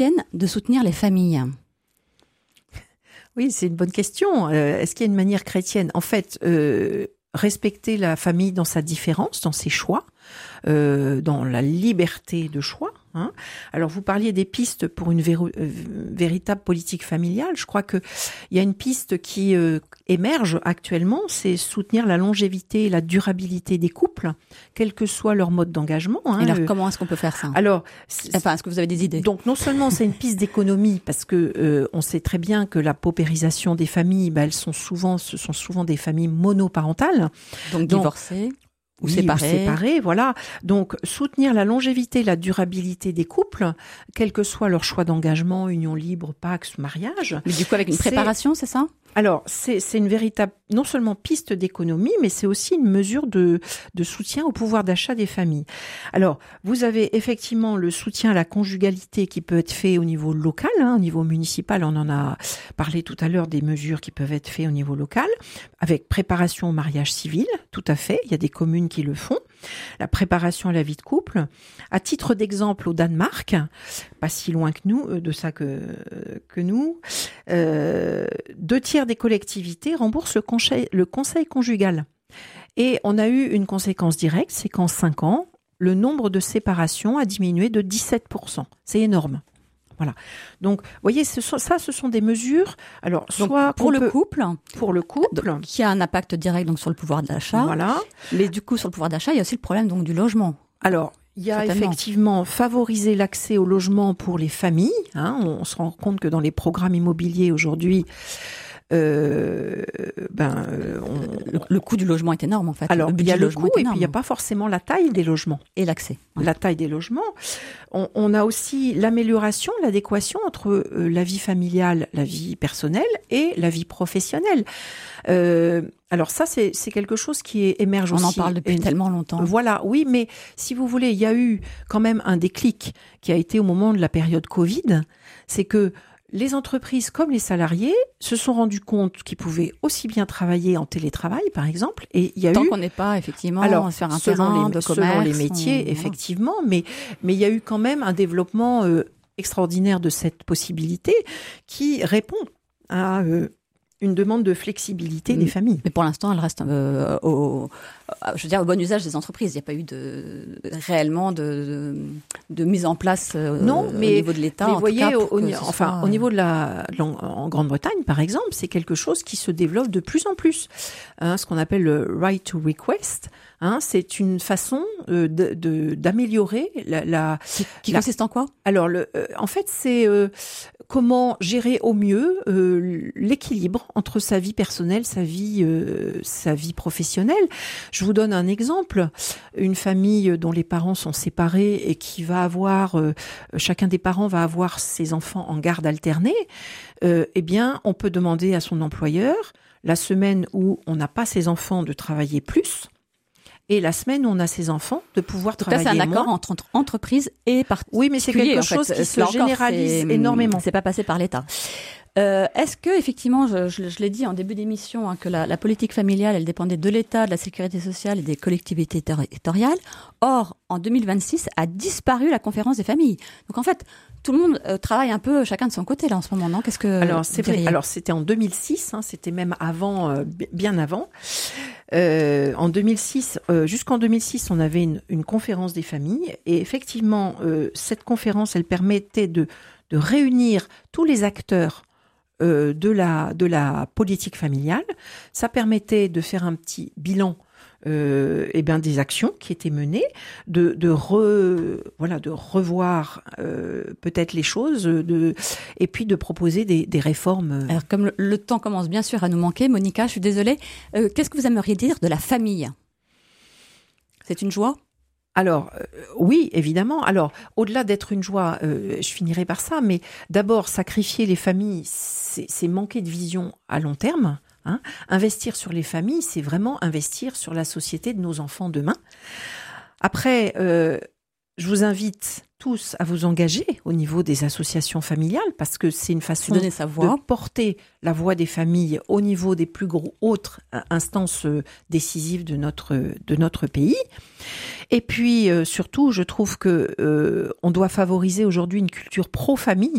de soutenir les familles? Oui, c'est une bonne question. Est-ce qu'il y a une manière chrétienne? En fait, respecter la famille dans sa différence, dans ses choix, dans la liberté de choix. Hein. Alors, vous parliez des pistes pour une véritable politique familiale. Je crois qu'il y a une piste qui émerge actuellement, c'est soutenir la longévité et la durabilité des couples, quel que soit leur mode d'engagement. Hein. Et alors, comment est-ce qu'on peut faire ça? Alors, est-ce que vous avez des idées? Donc, non seulement c'est une piste d'économie, parce que on sait très bien que la paupérisation des familles, ce sont souvent des familles monoparentales. Donc divorcées. Ou séparés, voilà. Donc, soutenir la longévité, la durabilité des couples, quel que soit leur choix d'engagement, union libre, pax, mariage. Mais du coup, avec une préparation, c'est ça? Alors, c'est une véritable, non seulement piste d'économie, mais c'est aussi une mesure de soutien au pouvoir d'achat des familles. Alors, vous avez effectivement le soutien à la conjugalité qui peut être fait au niveau local, au niveau municipal. On en a parlé tout à l'heure des mesures qui peuvent être faites au niveau local, avec préparation au mariage civil, tout à fait. Il y a des communes qui le font. La préparation à la vie de couple. À titre d'exemple, au Danemark, pas si loin que nous, de ça que nous, 2/3 des collectivités remboursent le conseil conjugal. Et on a eu une conséquence directe, c'est qu'en 5 ans, le nombre de séparations a diminué de 17%. C'est énorme. Voilà. Donc, vous voyez, ce sont des mesures. Alors, soit pour le couple, qui a un impact direct donc sur le pouvoir d'achat. Voilà. Mais du coup, sur le pouvoir d'achat, il y a aussi le problème donc du logement. Alors, il y a effectivement favoriser l'accès au logement pour les familles. On se rend compte que dans les programmes immobiliers aujourd'hui, le coût du logement est énorme en fait. Alors, il y a le coût et puis il n'y a pas forcément la taille des logements. Et l'accès. Ouais. La taille des logements. On a aussi l'amélioration, l'adéquation entre la vie familiale, la vie personnelle et la vie professionnelle. Alors ça, c'est quelque chose qui émerge aussi. On en parle depuis tellement longtemps. Voilà, oui, mais si vous voulez, il y a eu quand même un déclic qui a été au moment de la période Covid. C'est que les entreprises comme les salariés se sont rendus compte qu'ils pouvaient aussi bien travailler en télétravail, par exemple. Et il y a Tant qu'on n'est pas, effectivement, faire un terrain de commerce. Selon les métiers, effectivement. Mais il y a eu quand même un développement extraordinaire de cette possibilité qui répond à une demande de flexibilité des familles. Mais pour l'instant, elle reste au bon usage des entreprises. Il n'y a pas eu réellement de mise en place au niveau de l'État. Mais vous voyez, au niveau en Grande-Bretagne, par exemple, c'est quelque chose qui se développe de plus en plus. Ce qu'on appelle le right to request. C'est une façon d'améliorer qui consiste en quoi? Alors, en fait, c'est comment gérer au mieux l'équilibre entre sa vie personnelle, sa vie professionnelle. Je vous donne un exemple. Une famille dont les parents sont séparés et qui va avoir, chacun des parents va avoir ses enfants en garde alternée, eh bien, on peut demander à son employeur, la semaine où on n'a pas ses enfants, de travailler plus. Et la semaine où on a ses enfants, de pouvoir travailler moins. C'est un accord entre entreprises et particuliers. Oui, mais c'est quelque chose qui se généralise énormément. C'est pas passé par l'État. Est-ce que, effectivement, je l'ai dit en début d'émission, que la politique familiale, elle dépendait de l'État, de la sécurité sociale et des collectivités territoriales. Or, en 2026, a disparu la conférence des familles. Donc, en fait, tout le monde travaille un peu chacun de son côté, là, en ce moment, non? Qu'est-ce que Alors, c'est vrai. Alors, c'était en 2006, c'était même avant, bien avant. En 2006, jusqu'en 2006, on avait une conférence des familles. Et effectivement, cette conférence, elle permettait de réunir tous les acteurs de la politique familiale. Ça permettait de faire un petit bilan des actions qui étaient menées, de revoir peut-être les choses, et puis de proposer des réformes. Alors, comme le temps commence bien sûr à nous manquer, Monica, je suis désolée, qu'est-ce que vous aimeriez dire de la famille? C'est une joie? Alors, oui, évidemment. Alors, au-delà d'être une joie, je finirai par ça, mais d'abord, sacrifier les familles, c'est manquer de vision à long terme. Investir sur les familles, c'est vraiment investir sur la société de nos enfants demain. Après, je vous invite tous à vous engager au niveau des associations familiales parce que c'est une façon donner sa voix, de porter la voix des familles au niveau des plus autres instances décisives de notre pays. Et puis surtout, je trouve que on doit favoriser aujourd'hui une culture pro-famille.